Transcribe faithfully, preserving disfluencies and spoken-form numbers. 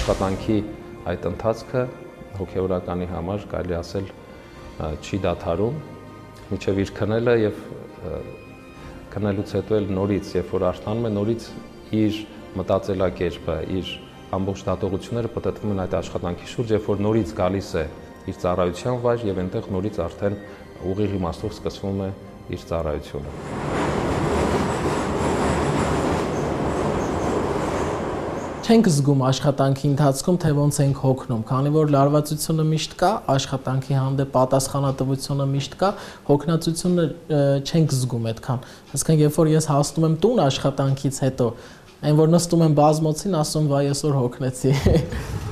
աշխատանքի այդ ընթացքը հոգևորականի համար կարելի ասել չի դադարում, մինչև իր քնելը եւ քնելուց հետո էլ նորից, երբ որ արթնանում է, նորից իր մտածելակերպը, իր ամբողջ դատողությունները պտտվում են այդ աշխատանքի շուրջ, երբ որ նորից գալիս է իր ծառայության վայր եւ այնտեղ նորից արդեն ուղիղ իմաստով սկսվում է իր ծառայությունը։ Չենք զգում աշխատանքի ընթացքում, թե ոնց ենք հոգնում, քանի որ լարվածությունը միշտ կա, աշխատանքի հանդեպ պատասխանատվությունը միշտ կա, հոգնածությունը չենք զգում այդքան։ Այսինքն, երբ որ ես հասնում եմ տուն աշխատանքից հետո, այն որ նստում եմ բազմոցին, ասում վայ այսօր հոգնեցի։